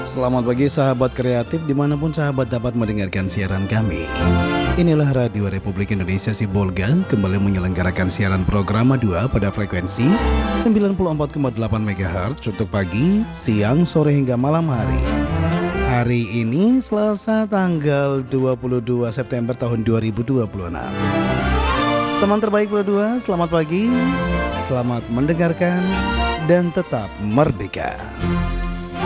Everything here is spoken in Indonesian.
Selamat pagi sahabat kreatif dimanapun sahabat dapat mendengarkan siaran kami. Inilah Radio Republik Indonesia Sibolga kembali menyelenggarakan siaran program 2 pada frekuensi 94,8 MHz untuk pagi, siang, sore hingga malam hari. Hari ini Selasa tanggal 22 September tahun 2026. Teman terbaik berdua, selamat pagi, selamat mendengarkan dan tetap merdeka.